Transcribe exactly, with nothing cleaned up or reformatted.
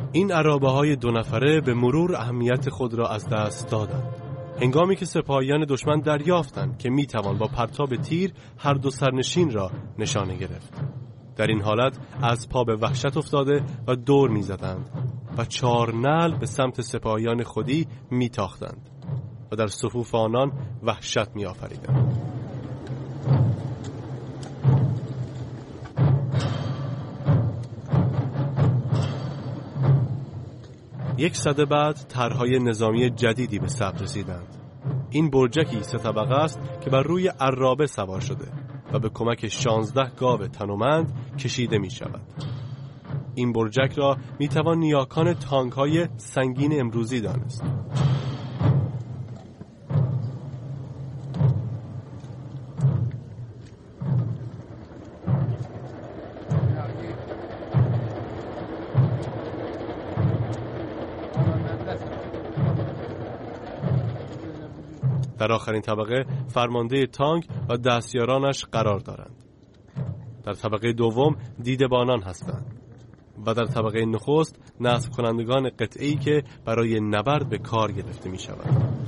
این عرابه‌های دو نفره به مرور اهمیت خود را از دست دادند. هنگامی که سپاهیان دشمن دریافتند که میتوان با پرتاب تیر هر دو سرنشین را نشانه گرفت، در این حالت از پا به وحشت افتاده و دور میزدند و چهار نعل به سمت سپاهیان خودی میتاختند و در صفوف آنان وحشت میآفریدند. یک سده بعد طرح‌های نظامی جدیدی به ثبت رسیدند. این برجکی سه طبقه است که بر روی عرابه سوار شده و به کمک شانزده گاو تنومند کشیده می شود. این برجک را می توان نیاکان تانک‌های سنگین امروزی دانست. در آخرین طبقه فرمانده تانک و دستیارانش قرار دارند. در طبقه دوم دیدبانان هستند و در طبقه نخست نصب کنندگان قطعه‌ای که برای نبرد به کار گرفته می شود.